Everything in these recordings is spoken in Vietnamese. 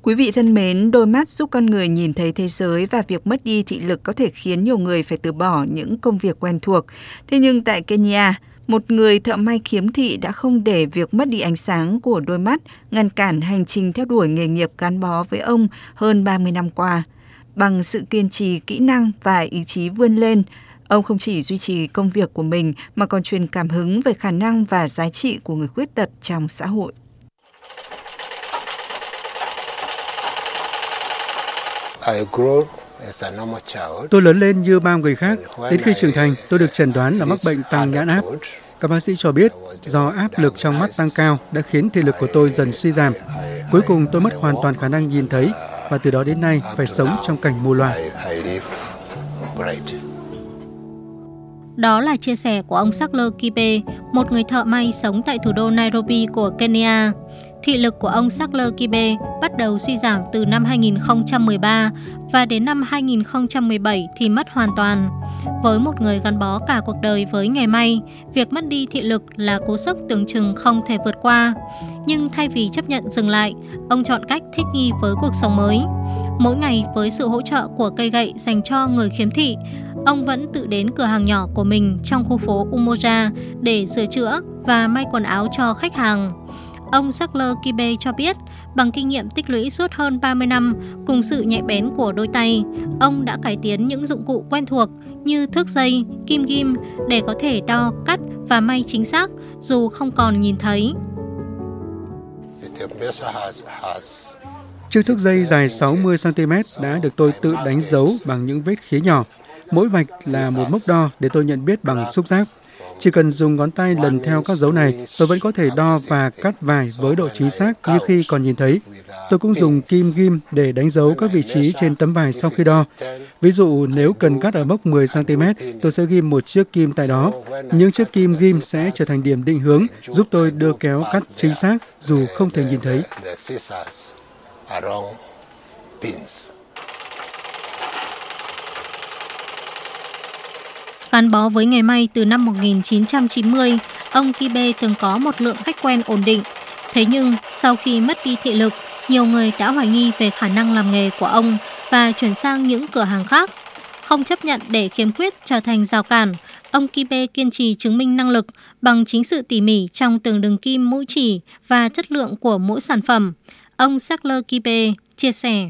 Quý vị thân mến, đôi mắt giúp con người nhìn thấy thế giới và việc mất đi thị lực có thể khiến nhiều người phải từ bỏ những công việc quen thuộc. Thế nhưng tại Kenya, một người thợ may khiếm thị đã không để việc mất đi ánh sáng của đôi mắt ngăn cản hành trình theo đuổi nghề nghiệp gắn bó với ông hơn 30 năm qua. Bằng sự kiên trì, kỹ năng và ý chí vươn lên, ông không chỉ duy trì công việc của mình mà còn truyền cảm hứng về khả năng và giá trị của người khuyết tật trong xã hội. Tôi lớn lên như bao người khác. Đến khi trưởng thành, tôi được chẩn đoán là mắc bệnh tăng nhãn áp. Các bác sĩ cho biết do áp lực trong mắt tăng cao đã khiến thị lực của tôi dần suy giảm. Cuối cùng tôi mất hoàn toàn khả năng nhìn thấy và từ đó đến nay phải sống trong cảnh mù loà. Đó là chia sẻ của ông Sackler Kibe, một người thợ may sống tại thủ đô Nairobi của Kenya. Thị lực của ông Sackler Kibe bắt đầu suy giảm từ năm 2013 và đến năm 2017 thì mất hoàn toàn. Với một người gắn bó cả cuộc đời với nghề may, việc mất đi thị lực là cú sốc tưởng chừng không thể vượt qua. Nhưng thay vì chấp nhận dừng lại, ông chọn cách thích nghi với cuộc sống mới. Mỗi ngày với sự hỗ trợ của cây gậy dành cho người khiếm thị, ông vẫn tự đến cửa hàng nhỏ của mình trong khu phố Umoja để sửa chữa và may quần áo cho khách hàng. Ông Sackler Kibe cho biết, bằng kinh nghiệm tích lũy suốt hơn 30 năm cùng sự nhạy bén của đôi tay, ông đã cải tiến những dụng cụ quen thuộc như thước dây, kim ghim để có thể đo, cắt và may chính xác dù không còn nhìn thấy. Chiếc thước dây dài 60cm đã được tôi tự đánh dấu bằng những vết khía nhỏ. Mỗi vạch là một mốc đo để tôi nhận biết bằng xúc giác. Chỉ cần dùng ngón tay lần theo các dấu này, tôi vẫn có thể đo và cắt vải với độ chính xác như khi còn nhìn thấy. Tôi cũng dùng kim ghim để đánh dấu các vị trí trên tấm vải sau khi đo. Ví dụ, nếu cần cắt ở mốc 10cm, tôi sẽ ghim một chiếc kim tại đó. Những chiếc kim ghim sẽ trở thành điểm định hướng, giúp tôi đưa kéo cắt chính xác dù không thể nhìn thấy. Gắn bó với nghề may từ năm 1990, ông Kibe từng có một lượng khách quen ổn định. Thế nhưng, sau khi mất đi thị lực, nhiều người đã hoài nghi về khả năng làm nghề của ông và chuyển sang những cửa hàng khác. Không chấp nhận để khiếm khuyết trở thành rào cản, ông Kibe kiên trì chứng minh năng lực bằng chính sự tỉ mỉ trong từng đường kim mũi chỉ và chất lượng của mỗi sản phẩm. Ông Sackler Kibe chia sẻ.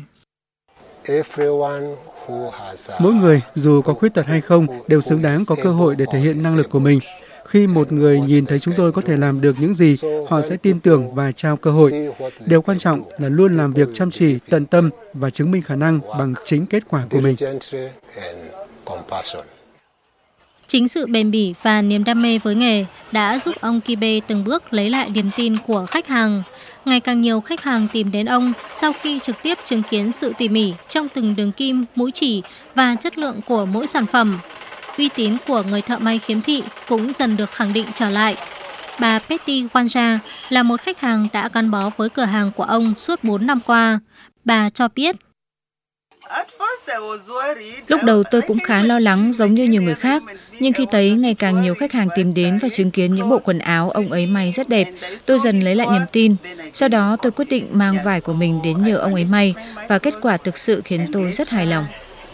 Mỗi người, dù có khuyết tật hay không, đều xứng đáng có cơ hội để thể hiện năng lực của mình. Khi một người nhìn thấy chúng tôi có thể làm được những gì, họ sẽ tin tưởng và trao cơ hội. Điều quan trọng là luôn làm việc chăm chỉ, tận tâm và chứng minh khả năng bằng chính kết quả của mình. Chính sự bền bỉ và niềm đam mê với nghề đã giúp ông Kibe từng bước lấy lại niềm tin của khách hàng. Ngày càng nhiều khách hàng tìm đến ông sau khi trực tiếp chứng kiến sự tỉ mỉ trong từng đường kim, mũi chỉ và chất lượng của mỗi sản phẩm. Uy tín của người thợ may khiếm thị cũng dần được khẳng định trở lại. Bà Petty Wanja là một khách hàng đã gắn bó với cửa hàng của ông suốt 4 năm qua. Bà cho biết. Lúc đầu tôi cũng khá lo lắng giống như nhiều người khác, nhưng khi thấy ngày càng nhiều khách hàng tìm đến và chứng kiến những bộ quần áo ông ấy may rất đẹp, tôi dần lấy lại niềm tin. Sau đó tôi quyết định mang vải của mình đến nhờ ông ấy may và kết quả thực sự khiến tôi rất hài lòng.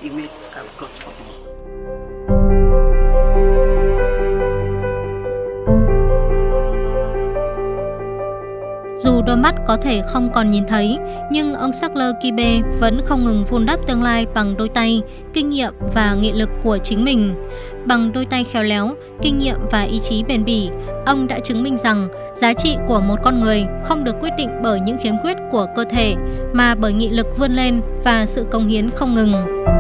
Dù đôi mắt có thể không còn nhìn thấy, nhưng ông Sackler Kibe vẫn không ngừng vun đắp tương lai bằng đôi tay, kinh nghiệm và nghị lực của chính mình. Bằng đôi tay khéo léo, kinh nghiệm và ý chí bền bỉ, ông đã chứng minh rằng giá trị của một con người không được quyết định bởi những khiếm khuyết của cơ thể, mà bởi nghị lực vươn lên và sự cống hiến không ngừng.